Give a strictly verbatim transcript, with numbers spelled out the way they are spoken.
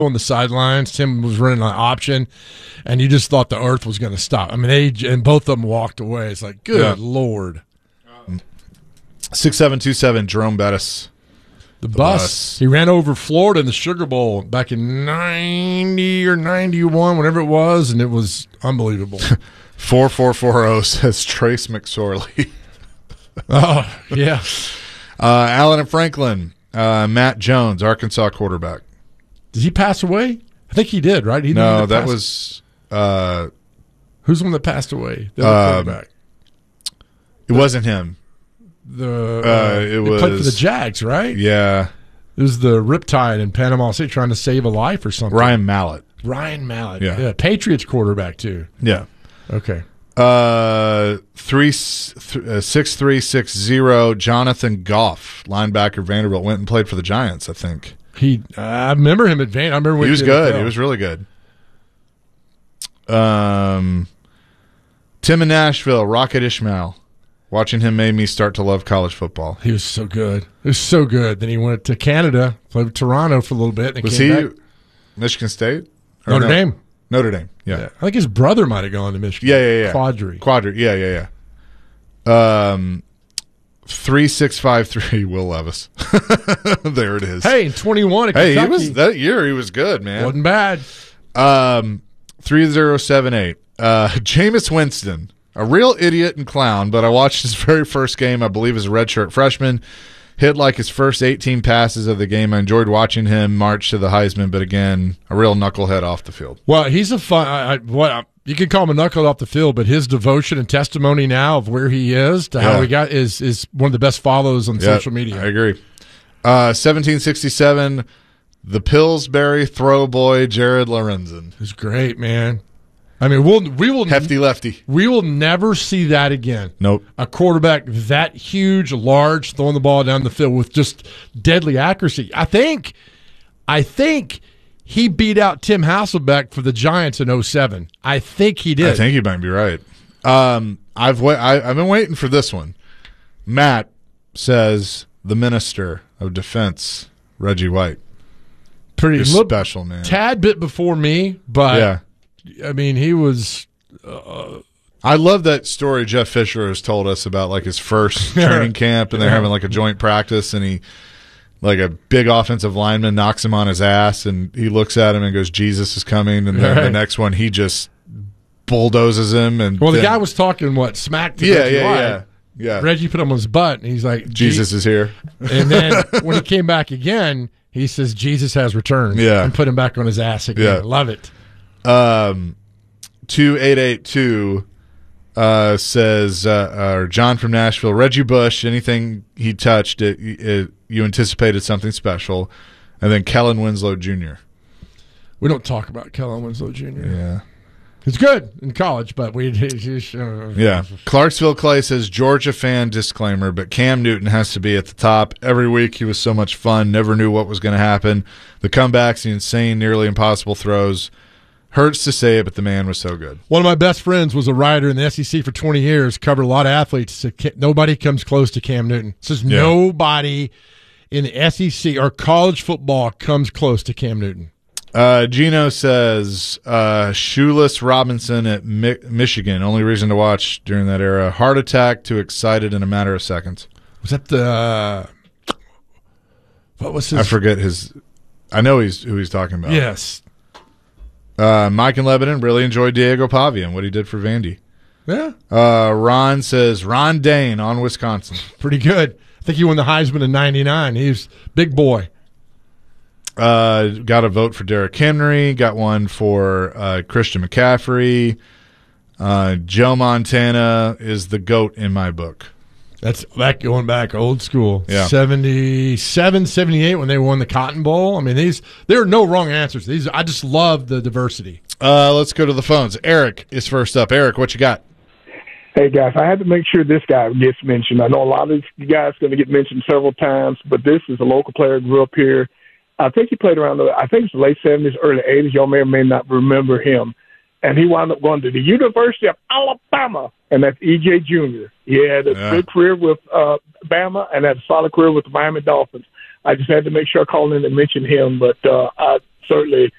on the sidelines. Tim was running an option, and you just thought the earth was going to stop. I mean, they and both of them walked away. It's like, good yeah. Lord. six seven two seven, Jerome Bettis. The, the bus. bus. He ran over Florida in the Sugar Bowl back in ninety or ninety-one, whatever it was, and it was unbelievable. four four four zero says Trace McSorley. Oh, yeah. Uh, Allen and Franklin. Uh, Matt Jones, Arkansas quarterback. Did he pass away? I think he did, right? He no, that, that was uh, – who's the one that passed away? The other um, quarterback. It the, wasn't him. The uh, It was – played for the Jags, right? Yeah. It was the Riptide in Panama City trying to save a life or something. Ryan Mallett. Ryan Mallett. Yeah. yeah. Patriots quarterback, too. Yeah. Okay. Uh, three th- uh, six three six zero. Jonathan Goff, linebacker, Vanderbilt, went and played for the Giants. I think he. Uh, I remember him at Van. I remember when he was good. He was really good. Um, Tim in Nashville, Rocket Ishmael. Watching him made me start to love college football. He was so good. He was so good. Then he went to Canada, played with Toronto for a little bit. And was came he back. Michigan State? Or Notre no? Dame. Notre Dame, yeah. yeah. I think his brother might have gone to Michigan. Yeah, yeah, yeah. Quadri. Quadri, yeah, yeah, yeah. Um, three six five three, Will Levis. There it is. Hey, in twenty-one at Hey, Kentucky. he was, that year he was good, man. Wasn't bad. Um, three zero seven eight. Uh, Jameis Winston, a real idiot and clown, but I watched his very first game, I believe as a redshirt freshman. Hit like his first eighteen passes of the game. I enjoyed watching him march to the Heisman, but again, a real knucklehead off the field. Well, he's a fun. I, I, what you can call him a knucklehead off the field, but his devotion and testimony now of where he is to yeah. how he got is is one of the best follows on yeah, social media. I agree. Uh, seventeen sixty-seven, the Pillsbury throw boy, Jared Lorenzen. He's great, man. I mean, we'll we will hefty lefty. We will never see that again. Nope. A quarterback that huge, large, throwing the ball down the field with just deadly accuracy. I think, I think he beat out Tim Hasselbeck for the Giants in oh seven. I think he did. I think you might be right. Um, I've wa- I, I've been waiting for this one. Matt says the Minister of Defense, Reggie White. Pretty He's little, special, man. Tad bit before me, but yeah. I mean, he was. Uh, I love that story Jeff Fisher has told us about, like his first training camp, and they're having like a joint practice, and he, like a big offensive lineman, knocks him on his ass, and he looks at him and goes, "Jesus is coming," and then right. the next one he just bulldozes him. And well, then, the guy was talking what smack to yeah, Reggie yeah, White. yeah, yeah. Reggie put him on his butt, and he's like, "Jesus is here." And then when he came back again, he says, "Jesus has returned." Yeah, and put him back on his ass again. Yeah. Love it. Um, two eight eight two uh, says, uh, or John from Nashville, Reggie Bush, anything he touched, it, it, you anticipated something special. And then Kellen Winslow Junior We don't talk about Kellen Winslow Junior Yeah. He's good in college, but we. Uh, yeah. Clarksville Clay says, Georgia fan disclaimer, but Cam Newton has to be at the top. Every week he was so much fun, never knew what was going to happen. The comebacks, the insane, nearly impossible throws. Hurts to say it, but the man was so good. One of my best friends was a writer in the S E C for twenty years, covered a lot of athletes. Said, nobody comes close to Cam Newton. Says yeah. nobody in the S E C or college football comes close to Cam Newton. Uh, Gino says, uh, Shoeless Robinson at Mi- Michigan. Only reason to watch during that era. Heart attack to excited in a matter of seconds. Was that the uh, – what was his – I forget his – I know he's who he's talking about. Yes. Uh, Mike in Lebanon really enjoyed Diego Pavia and what he did for Vandy. Yeah. Uh, Ron says, Ron Dane on Wisconsin. Pretty good. I think he won the Heisman in ninety-nine. He's big boy. Uh, got a vote for Derrick Henry. Got one for uh, Christian McCaffrey. Uh, Joe Montana is the GOAT in my book. That's back going back old school. Yeah. seventy-seven, seventy-eight when they won the Cotton Bowl. I mean, these there are no wrong answers. These I just love the diversity. Uh, let's go to the phones. Eric is first up. Eric, what you got? Hey, guys, I had to make sure this guy gets mentioned. I know a lot of these guys going to get mentioned several times, but this is a local player, grew up here. I think he played around the, I think it's the late seventies, early eighties. Y'all may or may not remember him. And he wound up going to the University of Alabama, and that's E J Junior He had a yeah. good career with uh, Bama and had a solid career with the Miami Dolphins. I just had to make sure I called in and mention him. But uh, uh, certainly